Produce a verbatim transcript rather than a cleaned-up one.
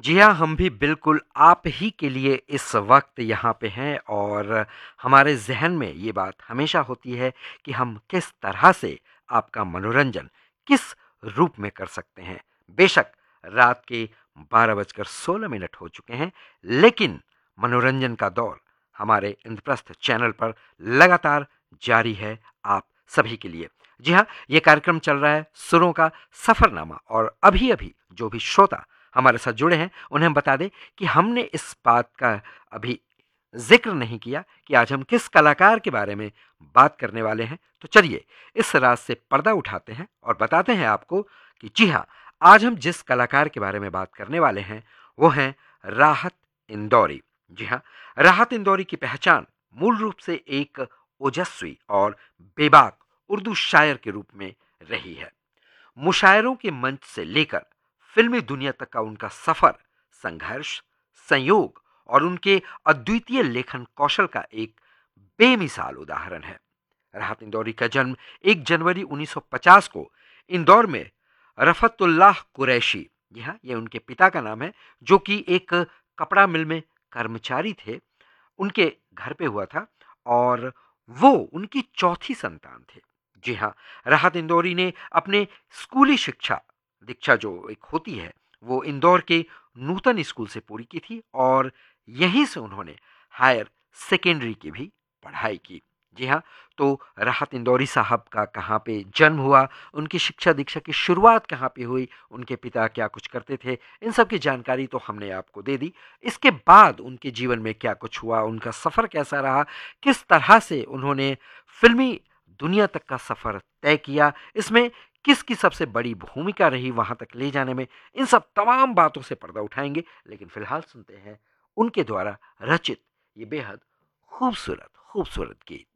जी हाँ, हम भी बिल्कुल आप ही के लिए इस वक़्त यहाँ पे हैं और हमारे ज़हन में ये बात हमेशा होती है कि हम किस तरह से आपका मनोरंजन किस रूप में कर सकते हैं। बेशक रात के बारह बजकर सोलह मिनट हो चुके हैं, लेकिन मनोरंजन का दौर हमारे इंद्रप्रस्थ चैनल पर लगातार जारी है आप सभी के लिए। जी हाँ, ये कार्यक्रम चल रहा है सुरों का सफ़रनामा और अभी-अभी जो भी श्रोता हमारे साथ जुड़े हैं, उन्हें हम बता दें कि हमने इस बात का अभी ज़िक्र नहीं किया कि आज हम किस कलाकार के बारे में बात करने वाले हैं। तो चलिए इस राज से पर्दा उठाते हैं और बताते हैं आपको कि जी हाँ, आज हम जिस कलाकार के बारे में बात करने वाले हैं, वो हैं राहत इंदौरी। जी हाँ, राहत इंदौरी की पहचान मूल रूप से एक ओजस्वी और बेबाक उर्दू शायर के रूप में रही है। मुशायरों के मंच से लेकर फिल्मी दुनिया तक का उनका सफर संघर्ष, संयोग और उनके अद्वितीय लेखन कौशल का एक बेमिसाल उदाहरण है। राहत इंदौरी का जन्म एक जनवरी उन्नीस सौ पचास को इंदौर में रफतुल्लाह कुरैशी, जी हाँ, ये उनके पिता का नाम है, जो कि एक कपड़ा मिल में कर्मचारी थे, उनके घर पे हुआ था और वो उनकी चौथी संतान थे। जी हाँ, राहत इंदौरी ने अपने स्कूली शिक्षा दीक्षा जो एक होती है, वो इंदौर के नूतन स्कूल से पूरी की थी और यहीं से उन्होंने हायर सेकेंडरी की भी पढ़ाई की। जी हाँ, तो राहत इंदौरी साहब का कहाँ पे जन्म हुआ, उनकी शिक्षा दीक्षा की शुरुआत कहाँ पे हुई, उनके पिता क्या कुछ करते थे, इन सब की जानकारी तो हमने आपको दे दी। इसके बाद उनके जीवन में क्या कुछ हुआ, उनका सफ़र कैसा रहा, किस तरह से उन्होंने फ़िल्मी दुनिया तक का सफ़र तय किया, इसमें किसकी सबसे बड़ी भूमिका रही वहाँ तक ले जाने में, इन सब तमाम बातों से पर्दा उठाएँगे। लेकिन फ़िलहाल सुनते हैं उनके द्वारा रचित ये बेहद खूबसूरत, खूबसूरत गीत।